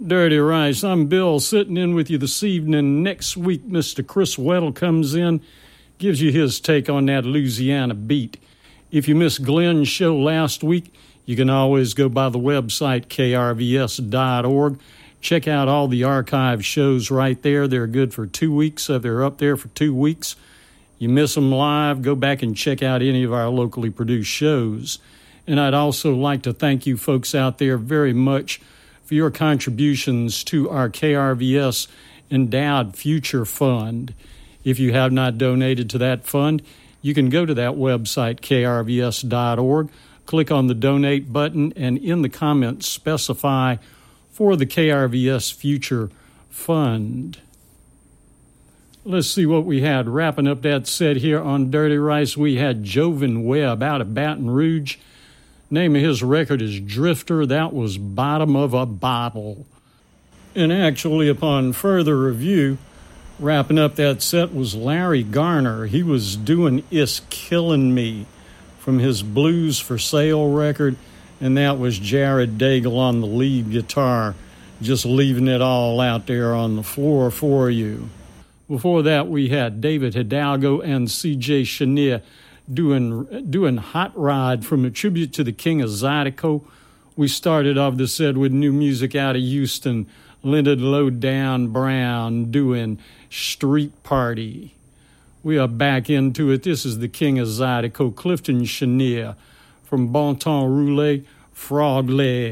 Dirty Rice. I'm Bill, sitting in with you this evening. Next week, Mr. Chris Weddle comes in, gives you his take on that Louisiana beat. If you missed Glenn's show last week, you can always go by the website, krvs.org. Check out all the archive shows right there. They're good for 2 weeks, so they're up there for 2 weeks. You miss them live, go back and check out any of our locally produced shows. And I'd also like to thank you folks out there very much for your contributions to our KRVS Endowed Future Fund. If you have not donated to that fund, you can go to that website, krvs.org, click on the donate button, and in the comments specify for the KRVS Future Fund. Let's see what we had. Wrapping up that set here on Dirty Rice, we had Jovan Webb out of Baton Rouge. Name of his record is Drifter. That was Bottom of a Bottle. And actually, upon further review, wrapping up that set was Larry Garner. He was doing It's Killing Me from his Blues for Sale record, and that was Jared Daigle on the lead guitar, just leaving it all out there on the floor for you. Before that, we had David Hidalgo and C.J. Chenier doing Hot Rod from a tribute to the King of Zydeco. We started off the set with new music out of Houston, Leonard Lowdown Brown doing Street Party. We are back into it. This is the King of Zydeco, Clifton Chenier, from Bon Temps Roulé, Frog Leg.